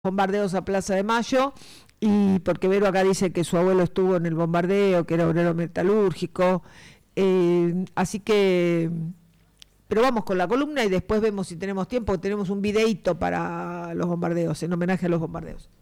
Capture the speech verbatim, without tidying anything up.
bombardeos a Plaza de Mayo, y porque Vero acá dice que su abuelo estuvo en el bombardeo, que era obrero metalúrgico, eh, así que, pero vamos con la columna y después vemos si tenemos tiempo, tenemos un videíto para los bombardeos, en homenaje a los bombardeos.